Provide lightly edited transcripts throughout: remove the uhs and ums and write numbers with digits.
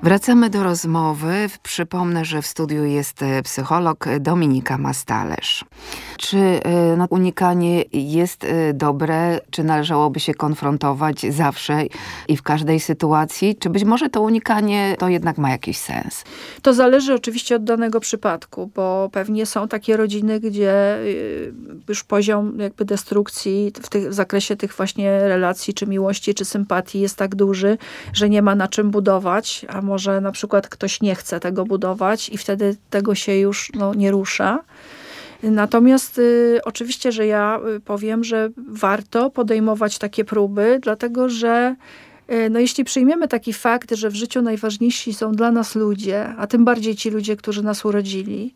Wracamy do rozmowy. Przypomnę, że w studiu jest psycholog Dominika Mastalerz. Czy unikanie jest dobre? Czy należałoby się konfrontować zawsze i w każdej sytuacji? Czy być może to unikanie to jednak ma jakiś sens? To zależy oczywiście od danego przypadku, bo pewnie są takie rodziny, gdzie już poziom jakby destrukcji w zakresie tych właśnie relacji, czy miłości, czy sympatii jest tak duży, że nie ma na czym budować, a może na przykład ktoś nie chce tego budować i wtedy tego się już nie rusza. Natomiast oczywiście, że ja powiem, że warto podejmować takie próby, dlatego że jeśli przyjmiemy taki fakt, że w życiu najważniejsi są dla nas ludzie, a tym bardziej ci ludzie, którzy nas urodzili,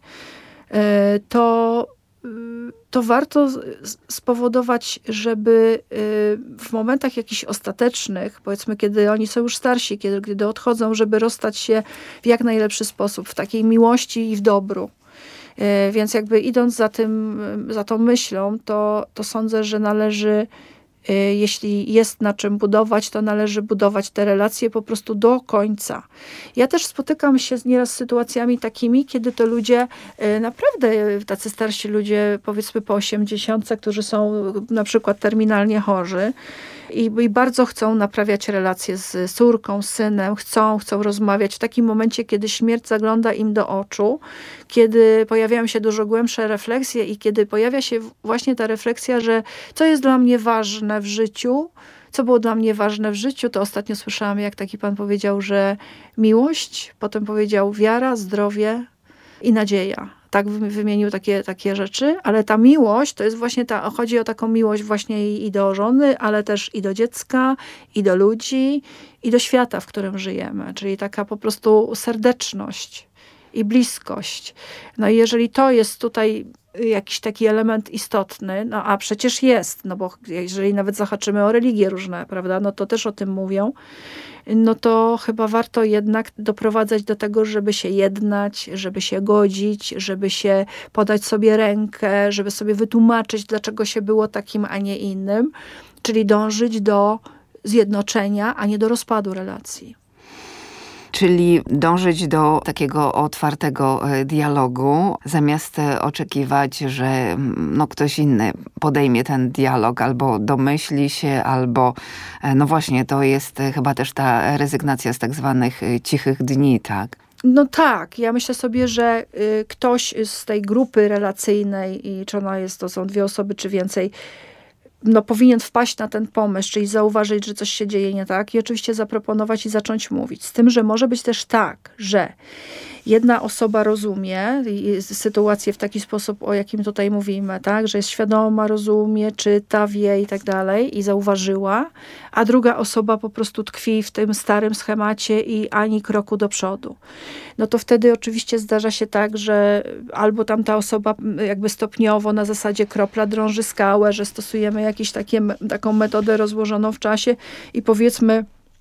to warto spowodować, żeby w momentach jakichś ostatecznych, powiedzmy, kiedy oni są już starsi, kiedy odchodzą, żeby rozstać się w jak najlepszy sposób, w takiej miłości i w dobru. Więc jakby idąc za tą myślą, to sądzę, że należy, jeśli jest na czym budować, to należy budować te relacje po prostu do końca. Ja też spotykam się nieraz z sytuacjami takimi, kiedy to ludzie, naprawdę tacy starsi ludzie, powiedzmy po 80, którzy są na przykład terminalnie chorzy i bardzo chcą naprawiać relacje z córką, z synem, chcą rozmawiać w takim momencie, kiedy śmierć zagląda im do oczu, kiedy pojawiają się dużo głębsze refleksje i kiedy pojawia się właśnie ta refleksja, że co jest dla mnie ważne w życiu, co było dla mnie ważne w życiu, to ostatnio słyszałam, jak taki pan powiedział, że miłość, potem powiedział wiara, zdrowie i nadzieja. Tak wymienił takie rzeczy, ale ta miłość to jest właśnie chodzi o taką miłość właśnie i do żony, ale też i do dziecka, i do ludzi, i do świata, w którym żyjemy. Czyli taka po prostu serdeczność i bliskość. No i jeżeli to jest tutaj jakiś taki element istotny, a przecież jest, bo jeżeli nawet zahaczymy o religie różne, prawda, to też o tym mówią, to chyba warto jednak doprowadzać do tego, żeby się jednać, żeby się godzić, żeby się podać sobie rękę, żeby sobie wytłumaczyć, dlaczego się było takim, a nie innym, czyli dążyć do zjednoczenia, a nie do rozpadu relacji. Czyli dążyć do takiego otwartego dialogu, zamiast oczekiwać, że ktoś inny podejmie ten dialog, albo domyśli się, albo właśnie to jest chyba też ta rezygnacja z tak zwanych cichych dni, tak? No tak, ja myślę sobie, że ktoś z tej grupy relacyjnej, i czy to są 2 osoby, czy więcej, powinien wpaść na ten pomysł, czyli zauważyć, że coś się dzieje nie tak i oczywiście zaproponować i zacząć mówić. Z tym, że może być też tak, że jedna osoba rozumie sytuację w taki sposób, o jakim tutaj mówimy, tak, że jest świadoma, rozumie, czyta, wie i tak dalej i zauważyła, a druga osoba po prostu tkwi w tym starym schemacie i ani kroku do przodu. No to wtedy oczywiście zdarza się tak, że albo tamta osoba jakby stopniowo na zasadzie kropla drąży skałę, że stosujemy taką metodę rozłożoną w czasie i powiedzmy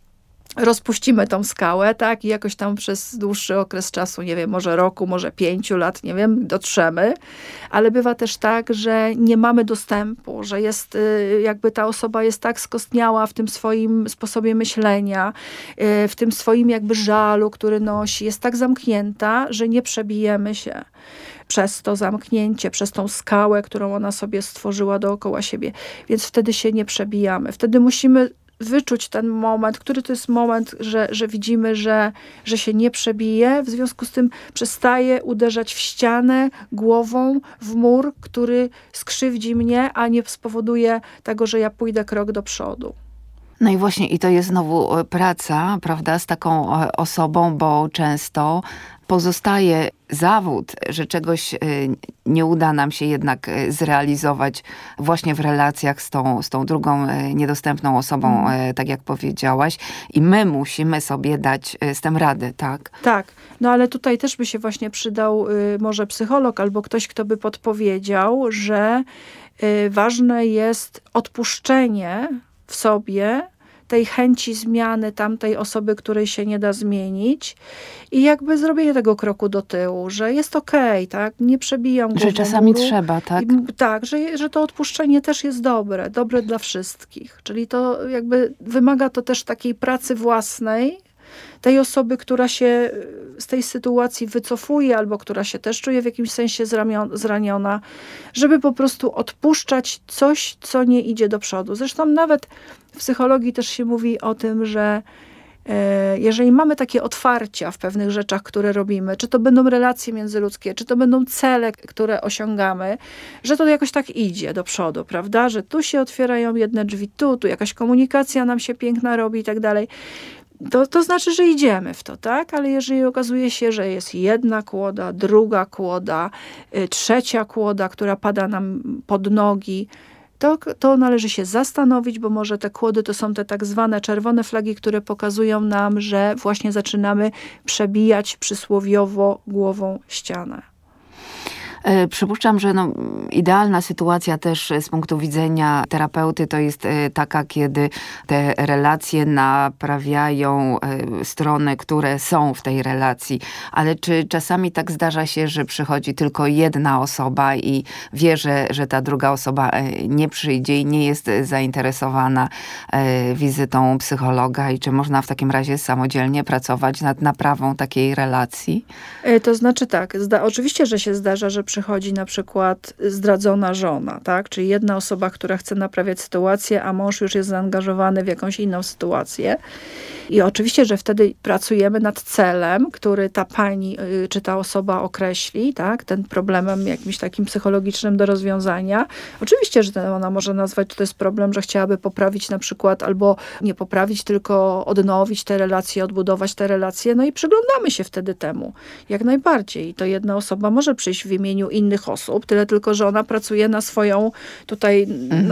rozpuścimy tą skałę, tak, i jakoś tam przez dłuższy okres czasu, nie wiem, może roku, może 5 lat, nie wiem, dotrzemy, ale bywa też tak, że nie mamy dostępu, że jest, jakby ta osoba jest tak skostniała w tym swoim sposobie myślenia, w tym swoim jakby żalu, który nosi, jest tak zamknięta, że nie przebijemy się przez to zamknięcie, przez tą skałę, którą ona sobie stworzyła dookoła siebie. Więc wtedy się nie przebijamy. Wtedy musimy wyczuć ten moment, który to jest moment, że widzimy, że się nie przebije, w związku z tym przestaje uderzać w ścianę głową, w mur, który skrzywdzi mnie, a nie spowoduje tego, że ja pójdę krok do przodu. No i właśnie, i to jest znowu praca, prawda, z taką osobą, bo często pozostaje zawód, że czegoś nie uda nam się jednak zrealizować właśnie w relacjach z tą drugą niedostępną osobą, tak jak powiedziałaś. I my musimy sobie dać z tym radę, tak? Tak, ale tutaj też by się właśnie przydał może psycholog albo ktoś, kto by podpowiedział, że ważne jest odpuszczenie w sobie tej chęci zmiany tamtej osoby, której się nie da zmienić i jakby zrobienie tego kroku do tyłu, że jest okej, tak? Nie przebijam go. Że czasami trzeba, tak? Tak, że to odpuszczenie też jest dobre dla wszystkich. Czyli to jakby wymaga to też takiej pracy własnej, tej osoby, która się z tej sytuacji wycofuje, albo która się też czuje w jakimś sensie zraniona, żeby po prostu odpuszczać coś, co nie idzie do przodu. Zresztą nawet w psychologii też się mówi o tym, że jeżeli mamy takie otwarcia w pewnych rzeczach, które robimy, czy to będą relacje międzyludzkie, czy to będą cele, które osiągamy, że to jakoś tak idzie do przodu, prawda? Że tu się otwierają jedne drzwi, tu jakaś komunikacja nam się piękna robi i tak dalej. To znaczy, że idziemy w to, tak? Ale jeżeli okazuje się, że jest jedna kłoda, druga kłoda, trzecia kłoda, która pada nam pod nogi, to należy się zastanowić, bo może te kłody to są te tak zwane czerwone flagi, które pokazują nam, że właśnie zaczynamy przebijać przysłowiowo głową ścianę. Przypuszczam, że idealna sytuacja też z punktu widzenia terapeuty to jest taka, kiedy te relacje naprawiają strony, które są w tej relacji. Ale czy czasami tak zdarza się, że przychodzi tylko jedna osoba i wie, że ta druga osoba nie przyjdzie i nie jest zainteresowana wizytą psychologa i czy można w takim razie samodzielnie pracować nad naprawą takiej relacji? To znaczy tak, oczywiście, że się zdarza, że przychodzi na przykład zdradzona żona, tak? Czyli jedna osoba, która chce naprawiać sytuację, a mąż już jest zaangażowany w jakąś inną sytuację. I oczywiście, że wtedy pracujemy nad celem, który ta pani czy ta osoba określi, tak? Ten problemem jakimś takim psychologicznym do rozwiązania. Oczywiście, że ona może nazwać, że to jest problem, że chciałaby poprawić na przykład, albo nie poprawić, tylko odnowić te relacje, odbudować te relacje. No i przyglądamy się wtedy temu. Jak najbardziej. I to jedna osoba może przyjść w imieniu innych osób, tyle tylko, że ona pracuje na swoją tutaj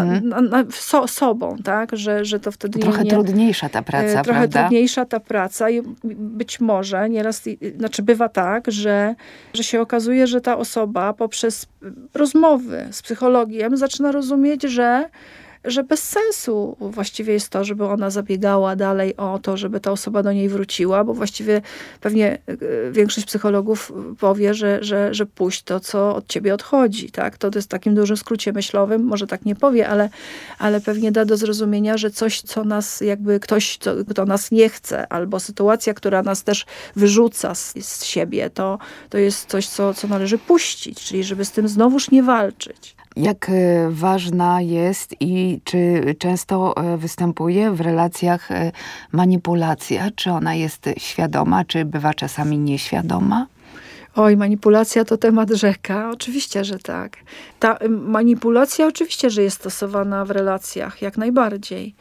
sobą, tak? Że to wtedy trochę trudniejsza ta praca, trochę prawda? Trudniejsza ta praca i być może nieraz, znaczy bywa tak, że się okazuje, że ta osoba poprzez rozmowy z psychologiem zaczyna rozumieć, że bez sensu właściwie jest to, żeby ona zabiegała dalej o to, żeby ta osoba do niej wróciła, bo właściwie pewnie większość psychologów powie, że puść to, co od ciebie odchodzi. Tak? To jest w takim dużym skrócie myślowym, może tak nie powie, ale pewnie da do zrozumienia, że coś, co nas jakby ktoś, kto nas nie chce, albo sytuacja, która nas też wyrzuca z siebie, to jest coś, co należy puścić, czyli żeby z tym znowuż nie walczyć. Jak ważna jest i czy często występuje w relacjach manipulacja? Czy ona jest świadoma, czy bywa czasami nieświadoma? Oj, manipulacja to temat rzeka. Oczywiście, że tak. Ta manipulacja oczywiście, że jest stosowana w relacjach, jak najbardziej.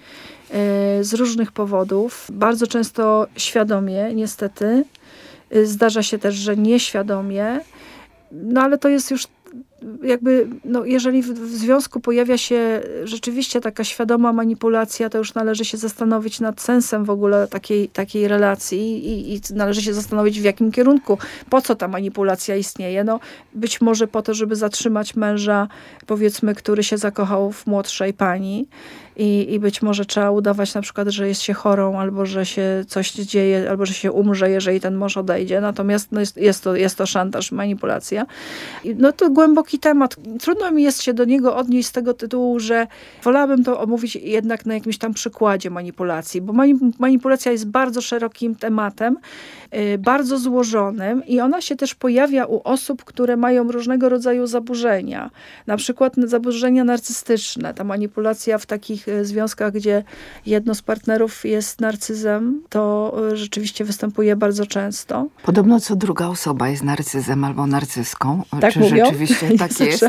Z różnych powodów. Bardzo często świadomie, niestety. Zdarza się też, że nieświadomie. No ale to jest już jakby, jeżeli w związku pojawia się rzeczywiście taka świadoma manipulacja, to już należy się zastanowić nad sensem w ogóle takiej relacji i należy się zastanowić, w jakim kierunku, po co ta manipulacja istnieje. Być może po to, żeby zatrzymać męża, powiedzmy, który się zakochał w młodszej pani i być może trzeba udawać na przykład, że jest się chorą, albo że się coś dzieje, albo że się umrze, jeżeli ten mąż odejdzie. Natomiast jest to szantaż, manipulacja. To głęboki temat. Trudno mi jest się do niego odnieść z tego tytułu, że wolałabym to omówić jednak na jakimś tam przykładzie manipulacji, bo manipulacja jest bardzo szerokim tematem, bardzo złożonym i ona się też pojawia u osób, które mają różnego rodzaju zaburzenia. Na przykład zaburzenia narcystyczne. Ta manipulacja w takich związkach, gdzie jedno z partnerów jest narcyzem, to rzeczywiście występuje bardzo często. Podobno co druga osoba jest narcyzem albo narcyską. Tak czy mówią? rzeczywiście tak jest?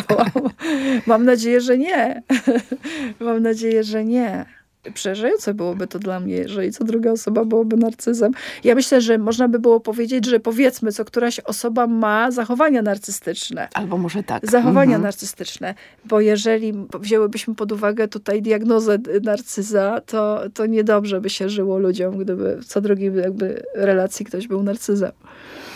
Mam nadzieję, że nie. Mam nadzieję, że nie. Przerażające byłoby to dla mnie, jeżeli co druga osoba byłoby narcyzem. Ja myślę, że można by było powiedzieć, że powiedzmy, co któraś osoba ma zachowania narcystyczne. Albo może tak. Zachowania narcystyczne. Bo jeżeli wzięłybyśmy pod uwagę tutaj diagnozę narcyza, to niedobrze by się żyło ludziom, gdyby w co drugiej jakby relacji ktoś był narcyzem.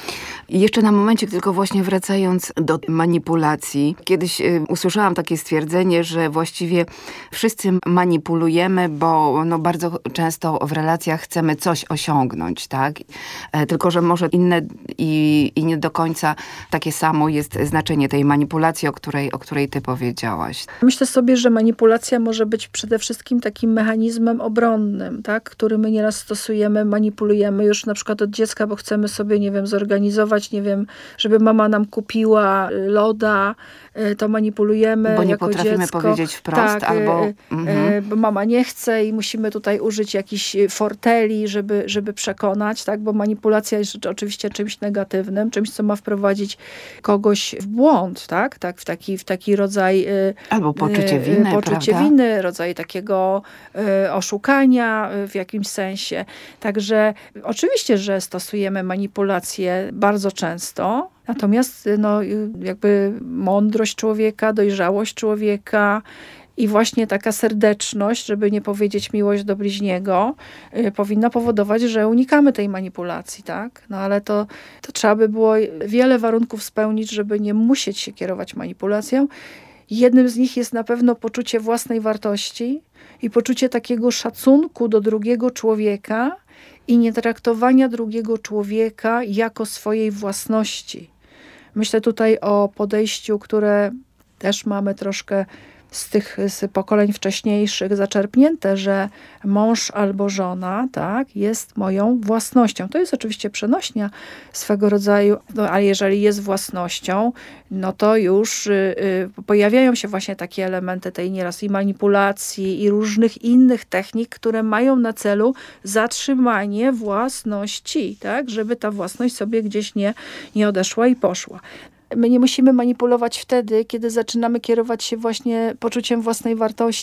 I jeszcze na momencik, tylko właśnie wracając do manipulacji. Kiedyś usłyszałam takie stwierdzenie, że właściwie wszyscy manipulujemy, bo no bardzo często w relacjach chcemy coś osiągnąć, tak? Tylko że może inne i nie do końca takie samo jest znaczenie tej manipulacji, o której ty powiedziałaś. Myślę sobie, że manipulacja może być przede wszystkim takim mechanizmem obronnym, tak? Który my nieraz stosujemy, manipulujemy już na przykład od dziecka, bo chcemy sobie, nie wiem, zorganizować, nie wiem, żeby mama nam kupiła loda, to manipulujemy bo nie jako potrafimy dziecko. powiedzieć wprost, tak, albo... bo mama nie chce i musimy tutaj użyć jakichś forteli, żeby przekonać, tak? Bo manipulacja jest oczywiście czymś negatywnym, czymś, co ma wprowadzić kogoś w błąd, tak? W taki rodzaj... Albo poczucie winy, prawda? winy, rodzaj takiego oszukania w jakimś sensie. Także oczywiście, że stosujemy manipulacje bardzo często, natomiast no, jakby mądrość człowieka, dojrzałość człowieka i właśnie taka serdeczność, żeby nie powiedzieć miłość do bliźniego, powinna powodować, że unikamy tej manipulacji, tak? No ale to trzeba by było wiele warunków spełnić, żeby nie musieć się kierować manipulacją. Jednym z nich jest na pewno poczucie własnej wartości i poczucie takiego szacunku do drugiego człowieka i nie traktowania drugiego człowieka jako swojej własności. Myślę tutaj o podejściu, które też mamy troszkę z pokoleń wcześniejszych zaczerpnięte, że mąż albo żona, tak, jest moją własnością. To jest oczywiście przenośnia swego rodzaju, no, ale jeżeli jest własnością, no to już pojawiają się właśnie takie elementy tej nieraz i manipulacji i różnych innych technik, które mają na celu zatrzymanie własności, tak, żeby ta własność sobie gdzieś nie odeszła i poszła. My nie musimy manipulować wtedy, kiedy zaczynamy kierować się właśnie poczuciem własnej wartości